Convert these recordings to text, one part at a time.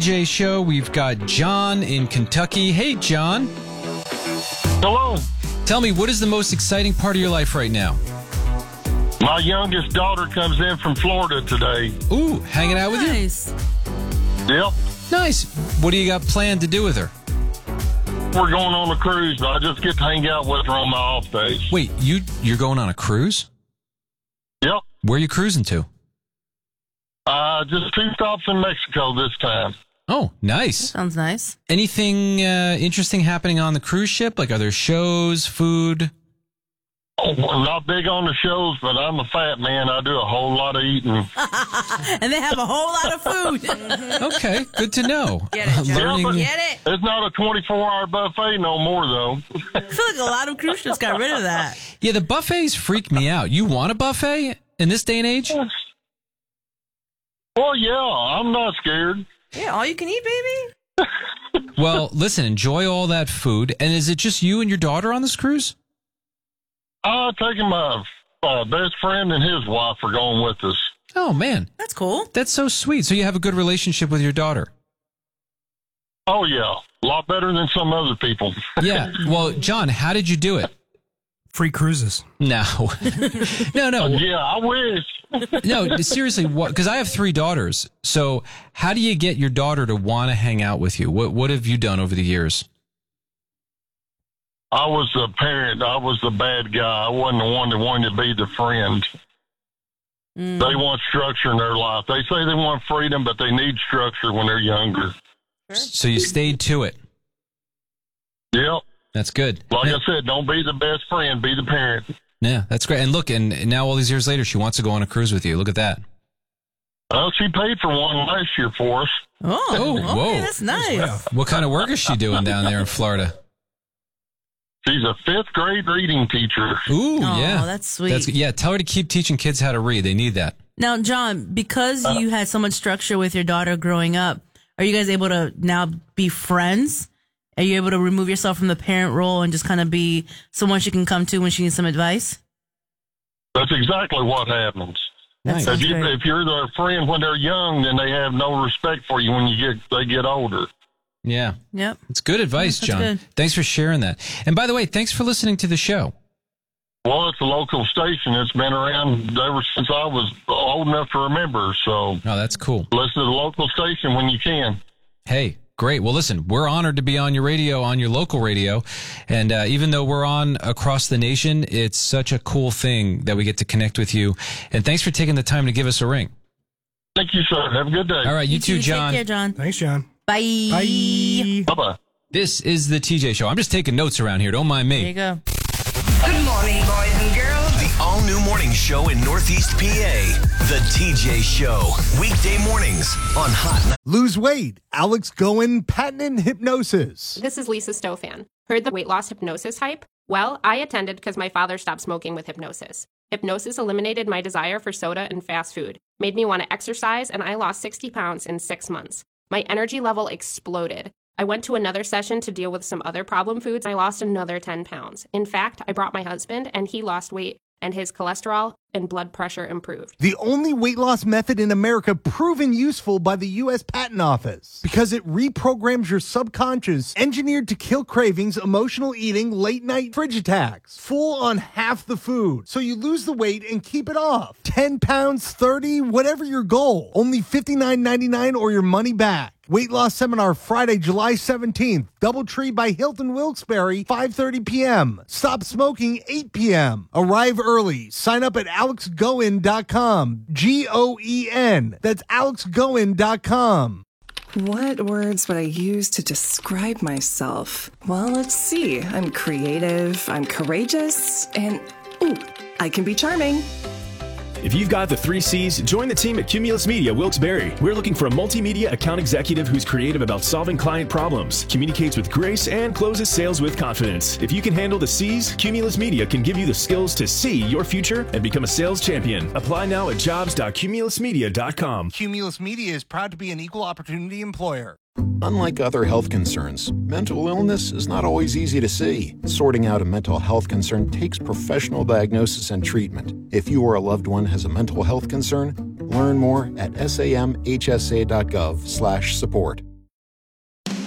TJ Show. We've got John in Kentucky. Hey, John. Hello. Tell me, what is the most exciting part of your life right now? My youngest daughter comes in from Florida today. Ooh, hanging out with you? Nice. Yep. Nice. What do you got planned to do with her? We're going on a cruise, but I just get to hang out with her on my off days. Wait, you're going on a cruise? Yep. Where are you cruising to? Just 2 stops in Mexico this time. Oh, nice. Sounds nice. Anything interesting happening on the cruise ship? Like, are there shows, food? Oh, I'm not big on the shows, but I'm a fat man. I do a whole lot of eating. And they have a whole lot of food. Okay, good to know. Get it, John. Learning- Get it. It's not a 24-hour buffet no more, though. I feel like a lot of cruise ships got rid of that. Yeah, the buffets freak me out. You want a buffet in this day and age? Well, yeah, I'm not scared. Yeah, all you can eat, baby. Well, listen, enjoy all that food. And is it just you and your daughter on this cruise? Taking my best friend and his wife are going with us. Oh, man. That's cool. That's so sweet. So you have a good relationship with your daughter. Oh, yeah. A lot better than some other people. Yeah. Well, John, how did you do it? Free cruises. No. No. Yeah, I wish. No, seriously, because I have 3 daughters. So how do you get your daughter to want to hang out with you? What have you done over the years? I was the parent. I was the bad guy. I wasn't the one that wanted to be the friend. They want structure in their life. They say they want freedom, but they need structure when they're younger. So you stayed to it. Yep. That's good. Like I said, don't be the best friend. Be the parent. Yeah, that's great. And look, and now all these years later, she wants to go on a cruise with you. Look at that. She paid for one last year for us. Oh, okay, whoa. that's nice. What kind of work is she doing down there in Florida? She's a 5th grade reading teacher. Ooh, yeah. That's sweet. Yeah, tell her to keep teaching kids how to read. They need that. Now, John, because you had so much structure with your daughter growing up, are you guys able to now be friends? Are you able to remove yourself from the parent role and just kind of be someone she can come to when she needs some advice? That's exactly what happens. That's If great. you're their friend when they're young, then they have no respect for you when they get older. Yeah. Yep. It's good advice, That's John. good. Thanks for sharing that. And by the way, thanks for listening to the show. Well, it's a local station. It's been around ever since I was old enough to remember. So Oh, that's cool. listen to the local station when you can. Hey, great. Well, listen, we're honored to be on your radio, on your local radio. And even though we're on across the nation, it's such a cool thing that we get to connect with you. And thanks for taking the time to give us a ring. Thank you, sir. Have a good day. All right, you too, John. Take care, John. Thanks, John. Bye. Bye. Bye-bye. This is the TJ Show. I'm just taking notes around here. Don't mind There you me. go. Good morning, boys and girls. The all-new morning show in Northeast PA. The TJ Show. Weekday mornings on Hot. Lose weight. Alex Goen, patented hypnosis. This is Lisa Stofan. Heard the weight loss hypnosis hype? Well, I attended because my father stopped smoking with hypnosis. Hypnosis eliminated my desire for soda and fast food, made me want to exercise, and I lost 60 pounds in 6 months. My energy level exploded. I went to another session to deal with some other problem foods. I lost another 10 pounds. In fact, I brought my husband, and he lost weight, and his cholesterol and blood pressure improved. The only weight loss method in America proven useful by the U.S. Patent Office because it reprograms your subconscious, engineered to kill cravings, emotional eating, late night fridge attacks, full on half the food. So you lose the weight and keep it off. 10 pounds, 30, whatever your goal. Only $59.99 or your money back. Weight loss seminar Friday, July 17th. Doubletree by Hilton Wilkes-Barre, 5:30 p.m. Stop smoking, 8 p.m. Arrive early. Sign up at AlexGoen.com. G-O-E-N. That's AlexGoen.com. What words would I use to describe myself? Well, let's see. I'm creative, I'm courageous, and ooh, I can be charming. If you've got the 3 C's, join the team at Cumulus Media Wilkes-Barre. We're looking for a multimedia account executive who's creative about solving client problems, communicates with grace, and closes sales with confidence. If you can handle the C's, Cumulus Media can give you the skills to see your future and become a sales champion. Apply now at jobs.cumulusmedia.com. Cumulus Media is proud to be an equal opportunity employer. Unlike other health concerns, mental illness is not always easy to see. Sorting out a mental health concern takes professional diagnosis and treatment. If you or a loved one has a mental health concern, learn more at samhsa.gov/support.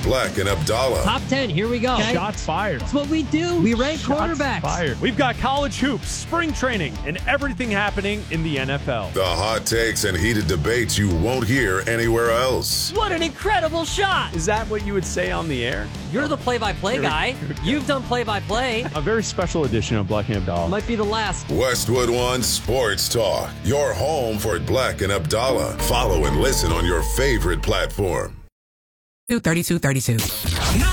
Black and Abdallah. Top 10, here we go. Okay. Shots fired. That's what we do. We rank quarterbacks. Fired. We've got college hoops, spring training, and everything happening in the NFL. The hot takes and heated debates you won't hear anywhere else. What an incredible shot. Is that what you would say on the air? You're the play-by-play guy. You've done play-by-play. A very special edition of Black and Abdallah. Might be the last. Westwood One Sports Talk. Your home for Black and Abdallah. Follow and listen on your favorite platform. 3232.